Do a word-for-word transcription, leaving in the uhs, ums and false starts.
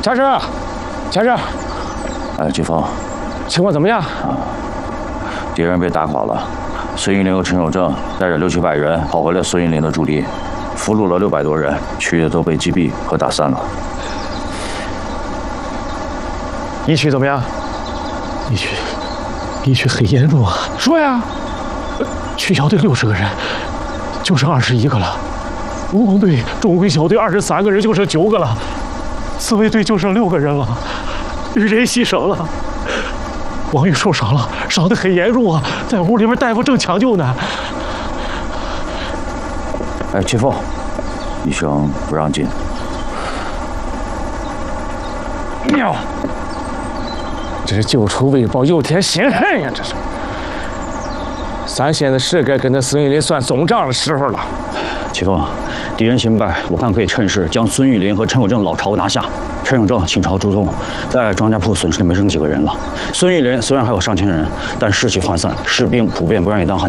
驾驶，驾驶。 哎，季风， 情况怎么样？ 敌人被打垮了，孙玉林和陈守正带着六七百人跑回了孙玉林的驻地，俘虏了六百多人，其余的都被击毙和打散了。 疫区怎么样？ 疫区，疫区很严重啊！ 说呀， 区小队六十个人，就剩二十一个了；吴光队、中规小队二十三个人，就剩九个了；自卫队就剩六个人了，人牺牲了。王玉受伤了，伤得很严重啊，在屋里面大夫正抢救呢。 哎，季风，医生不让进。 喵！这是救出未报，有添心恨呀！这是，咱现在是该跟那孙玉林算总账的时候了。 启峰，敌人新败，我看可以趁势将孙玉林和陈守正老巢拿下。陈守正倾巢出动，在庄稼铺损失没剩几个人了。孙玉林虽然还有上千人，但士气涣散，士兵普遍不愿意当汉